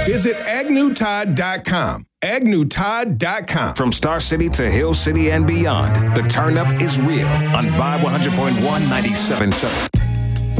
Visit AgnewTide.com. AgnewTide.com. From Star City to Hill City and beyond, the turn up is real on Vibe 100.1 97.7.